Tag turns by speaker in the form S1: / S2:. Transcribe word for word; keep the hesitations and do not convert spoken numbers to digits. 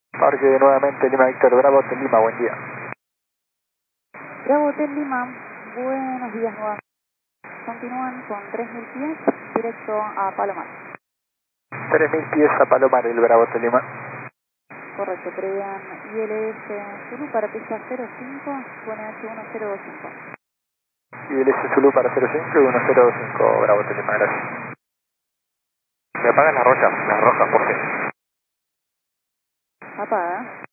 S1: Parque nuevamente Lima Víctor Bravo Hotel Lima, buen día.
S2: Bravo Hotel Lima, buenos días nuevamente. Continúan con tres mil pies directo a Palomar.
S1: tres mil pies a Palomar, el Bravo Hotel Lima.
S2: Correcto, prevean I L S Zulu para pista cero cinco con H uno cero dos cinco.
S1: I L S Zulu para cero cinco y uno cero dos cinco, Bravo Hotel Lima, gracias. ¿Me apagan las rojas? Las rojas, ¿por qué?
S2: Apaga.